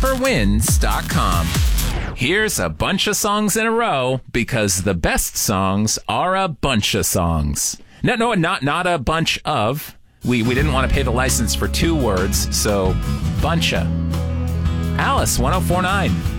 jenniferwins.com. Here's a bunch of songs in a row because the best songs are a bunch of songs. No, not a bunch of. We didn't want to pay the license for 2 words, so buncha. Alice, 1049.